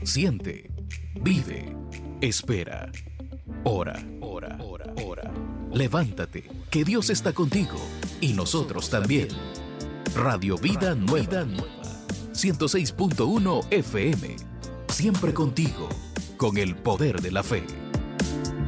Siente, vive, espera. Ora, ora, ora, ora. Levántate, que Dios está contigo y nosotros también. Radio Vida Nueva, 106.1 FM. Siempre contigo, con el poder de la fe.